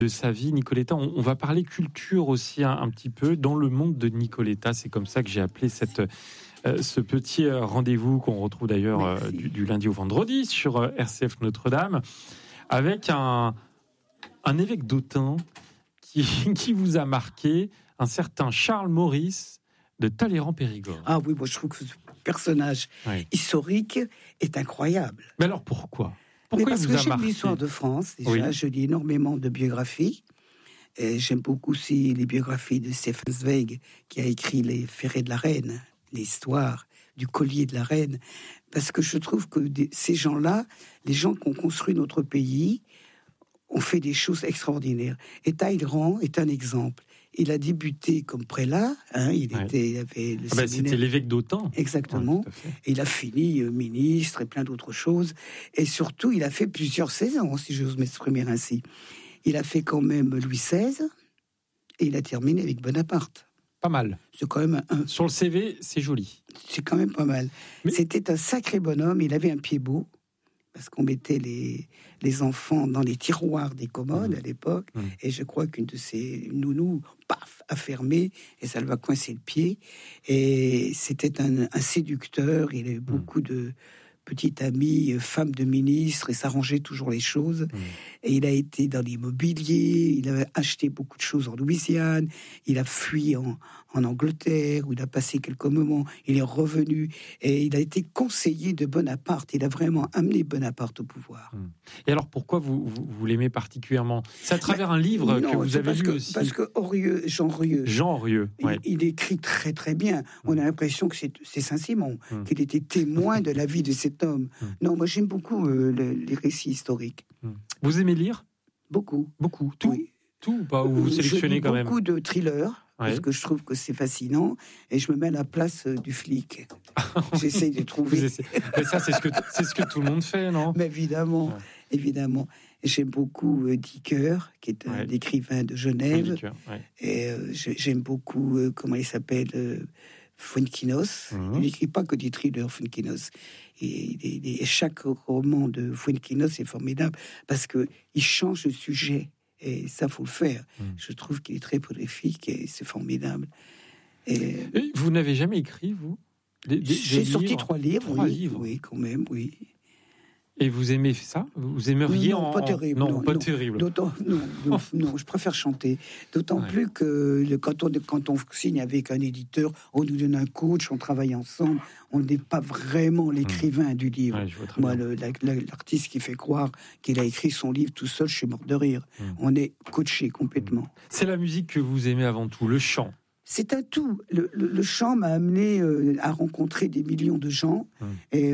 de sa vie, Nicoletta. On va parler culture aussi un petit peu dans le monde de Nicoletta. C'est comme ça que j'ai appelé ce petit rendez-vous qu'on retrouve d'ailleurs du lundi au vendredi sur RCF Notre-Dame, avec un évêque d'Autun qui vous a marqué, un certain Charles Maurice de Talleyrand-Périgord. Ah oui, moi je trouve que ce personnage historique est incroyable. Mais alors pourquoi Parce il que vous a j'aime marqué l'histoire de France, déjà, je lis énormément de biographies. Et j'aime beaucoup aussi les biographies de Stefan Zweig, qui a écrit Les Ferrets de la Reine, l'histoire du collier de la Reine. Parce que je trouve que ces gens-là, les gens qui ont construit notre pays, ont fait des choses extraordinaires. Et Talleyrand est un exemple. Il a débuté comme prélat, il avait le séminaire. C'était l'évêque d'Autun. Exactement. Et il a fini ministre et plein d'autres choses. Et surtout, il a fait plusieurs saisons, si j'ose m'exprimer ainsi. Il a fait quand même Louis XVI et il a terminé avec Bonaparte. Pas mal. C'est quand même Sur le CV, c'est joli. C'est quand même pas mal. Mais c'était un sacré bonhomme. Il avait un pied beau. Parce qu'on mettait les enfants dans les tiroirs des commodes à l'époque, et je crois qu'une de ces nounous, paf, a fermé, et ça lui a coincé le pied. Et c'était un séducteur, il a eu beaucoup de petite amie, femme de ministre, et s'arrangeait toujours les choses. Et il a été dans l'immobilier, il a acheté beaucoup de choses en Louisiane, il a fui en Angleterre, où il a passé quelques moments, il est revenu, et il a été conseiller de Bonaparte. Il a vraiment amené Bonaparte au pouvoir. Et alors, pourquoi vous l'aimez particulièrement ? C'est à travers un livre que vous avez lu aussi. Parce que Jean Henrieux, il écrit très très bien. On a l'impression que c'est Saint-Simon, qu'il était témoin de la vie de cet homme. Non, moi j'aime beaucoup les récits historiques. Vous aimez lire ? Beaucoup. Tout. Oui. Tout ou pas ? Ou vous sélectionnez quand même ? Beaucoup de thrillers, parce que je trouve que c'est fascinant, et je me mets à la place du flic. J'essaie de trouver. Mais ça, c'est ce que tout le monde fait, non ? Mais évidemment. J'aime beaucoup Dicker, qui est un écrivain de Genève. Et j'aime beaucoup, comment il s'appelle, Fuenquinos. Il n'écrit pas que des thrillers, Fuenquinos. Et chaque roman de Fuenquinos est formidable parce qu'il change de sujet. Et ça, faut le faire. Je trouve qu'il est très prolifique et c'est formidable. Et vous n'avez jamais écrit, vous ? J'ai sorti 3 livres. 3 livres. Oui, quand même, oui. Et vous aimez ça ? Vous aimeriez pas terrible. Non, pas terrible. Non, je préfère chanter. D'autant plus que quand on signe avec un éditeur, on nous donne un coach, on travaille ensemble. On n'est pas vraiment l'écrivain du livre. Moi, l'artiste qui fait croire qu'il a écrit son livre tout seul, je suis mort de rire. On est coaché complètement. C'est la musique que vous aimez avant tout, le chant. C'est un tout. Le chant m'a amené à rencontrer des millions de gens. Et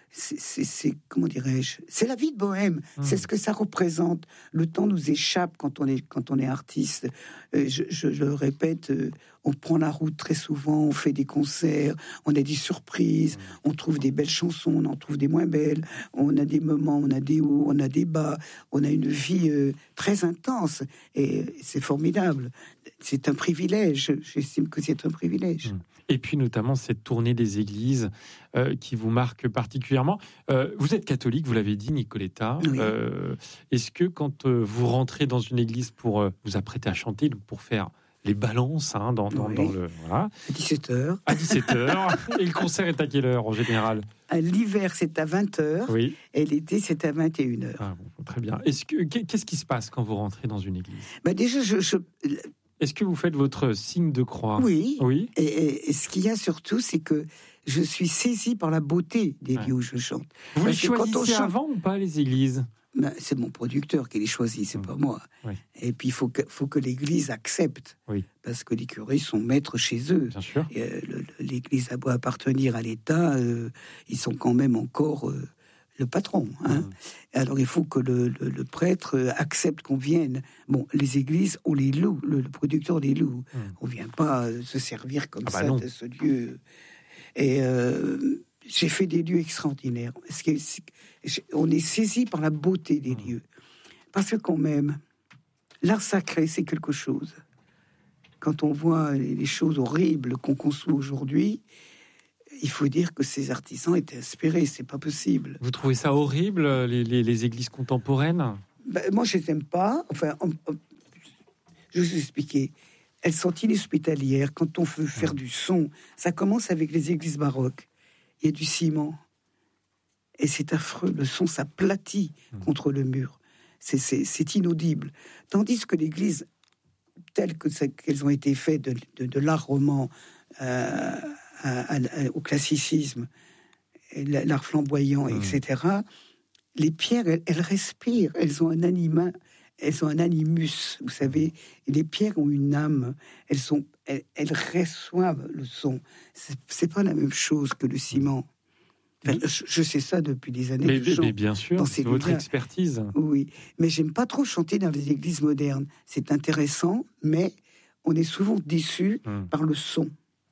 c'est comment dirais-je ? C'est la vie de bohème. C'est ce que ça représente. Le temps nous échappe quand on est artiste. Je le répète, on prend la route très souvent, on fait des concerts, on a des surprises, on trouve des belles chansons, on en trouve des moins belles. On a des moments, on a des hauts, on a des bas. On a une vie très intense. Et c'est formidable. C'est un privilège. J'estime que c'est un privilège. Et puis notamment cette tournée des églises qui vous marque particulièrement. Vous êtes catholique, vous l'avez dit, Nicoletta. Oui. Est-ce que quand vous rentrez dans une église pour vous apprêter à chanter, donc pour faire les balances dans le... Voilà. À 17h. À 17h. Et le concert est à quelle heure en général ? L'hiver, c'est à 20h. Oui. Et l'été, c'est à 21h. Ah, bon, très bien. Qu'est-ce qui se passe quand vous rentrez dans une église ? Déjà, Est-ce que vous faites votre signe de croix ? Oui. Oui. Et ce qu'il y a surtout, c'est que je suis saisie par la beauté des lieux où je chante. Vous les choisissez avant ou pas, les églises ? C'est mon producteur qui les choisit, c'est pas moi. Oui. Et puis, il faut que l'église accepte. Oui. Parce que les curés sont maîtres chez eux. Bien sûr. Et, l'église a beau appartenir à l'État, ils sont quand même encore... le patron. Alors, il faut que le prêtre accepte qu'on vienne. Bon, les églises, on les loue, le producteur les loue. On ne vient pas se servir comme ça de ce lieu. Et j'ai fait des lieux extraordinaires. On est saisi par la beauté des lieux. Parce que quand même, l'art sacré, c'est quelque chose. Quand on voit les choses horribles qu'on conçoit aujourd'hui, il faut dire que ces artisans étaient inspirés, c'est pas possible. Vous trouvez ça horrible, les églises contemporaines ? Moi, je les aime pas. Enfin, Je vais vous expliquer. Elles sont inhospitalières. Quand on veut faire du son, ça commence avec les églises baroques. Il y a du ciment. Et c'est affreux. Le son s'aplatit contre le mur. C'est inaudible. Tandis que l'église, telle qu'elles ont été faites de l'art roman au classicisme, l'art flamboyant, etc., les pierres, elles respirent. Elles ont un animus. Vous savez, les pierres ont une âme. Elles reçoivent le son. C'est pas la même chose que le ciment. Enfin, je sais ça depuis des années. Mais bien sûr, c'est votre expertise. Oui, mais j'aime pas trop chanter dans les églises modernes. C'est intéressant, mais on est souvent déçu par le son.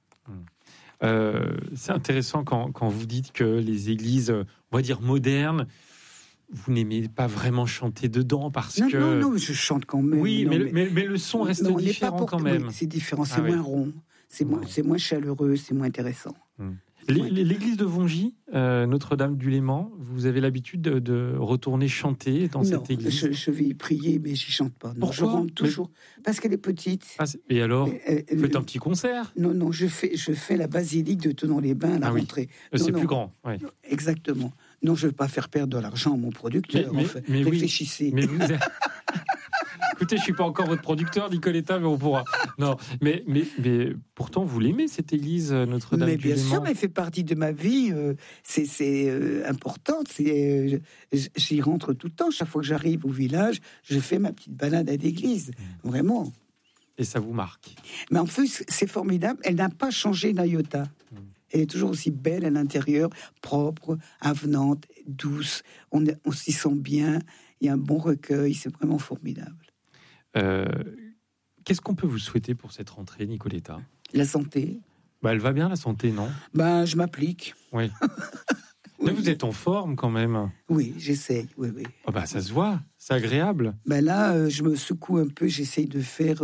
C'est intéressant quand vous dites que les églises, on va dire modernes, vous n'aimez pas vraiment chanter dedans parce que... Non, je chante quand même. Oui, non, mais le son reste différent quand même. Oui, c'est différent, c'est moins rond, c'est moins chaleureux, c'est moins intéressant. L'église de Vongy, Notre-Dame du Léman, vous avez l'habitude de retourner chanter dans cette église? Non, je vais y prier, mais j'y chante pas. Non, pourquoi? Je rentre toujours, parce qu'elle est petite. Et alors, vous faites un petit concert? Non, je fais la basilique de Thonon-les-Bains à la rentrée. C'est plus grand. Ouais. Exactement. Non, je ne veux pas faire perdre de l'argent à mon producteur. Mais réfléchissez. Mais vous... Écoutez, je suis pas encore votre producteur, Nicoletta, mais on pourra. Non, mais pourtant, vous l'aimez, cette église Notre-Dame du Léman? Mais bien sûr, mais elle fait partie de ma vie. C'est important. J'y rentre tout le temps. Chaque fois que j'arrive au village, je fais ma petite balade à l'église. Vraiment. Et ça vous marque? Mais en plus, c'est formidable. Elle n'a pas changé d'un iota. Elle est toujours aussi belle à l'intérieur, propre, avenante, douce. On s'y sent bien. Il y a un bon recueil. C'est vraiment formidable. Qu'est-ce qu'on peut vous souhaiter pour cette rentrée, Nicoletta? La santé. Elle va bien, la santé, non? Je m'applique. Oui. Mais vous êtes en forme quand même. Oui, j'essaye. Oui. Ça se voit, c'est agréable. Là, je me secoue un peu. J'essaye de faire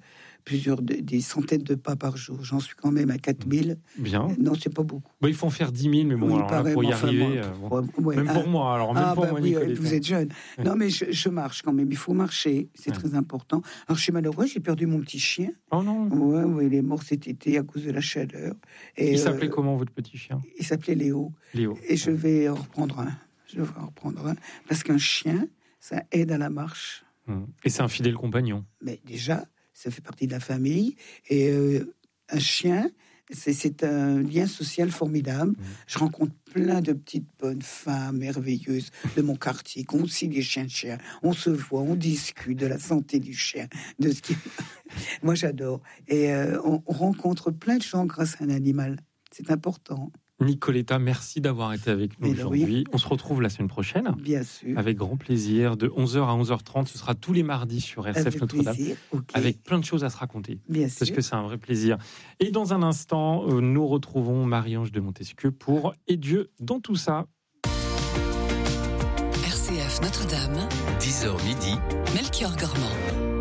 des centaines de pas par jour. J'en suis quand même à 4000. Bien. Non, c'est pas beaucoup. Il faut en faire 10 000, mais bon, alors là, pour y arriver... Même pour moi, alors même pour moi, Nicoletta. Vous êtes jeune. Non, mais je marche quand même. Il faut marcher, c'est très important. Alors, je suis malheureux, j'ai perdu mon petit chien. Oh non. Oui, il est mort cet été à cause de la chaleur. Et, il s'appelait comment, votre petit chien? Il s'appelait Léo. Et je vais en reprendre un. Parce qu'un chien, ça aide à la marche. Et c'est un fidèle compagnon. Mais déjà... ça fait partie de la famille. Et un chien, c'est un lien social formidable. Je rencontre plein de petites bonnes femmes merveilleuses de mon quartier, qui ont aussi des chiens. On se voit, on discute de la santé du chien, de ce qui... Moi, j'adore. Et on rencontre plein de gens grâce à un animal. C'est important. Nicoletta, merci d'avoir été avec nous aujourd'hui. On se retrouve la semaine prochaine. Bien sûr. Avec grand plaisir. De 11h à 11h30, ce sera tous les mardis sur RCF Notre-Dame. Avec plein de choses à se raconter. Bien sûr. Parce que c'est un vrai plaisir. Et dans un instant, nous retrouvons Marie-Ange de Montesquieu pour « Et Dieu dans tout ça ». RCF Notre-Dame. 10h midi. Melchior Gormand.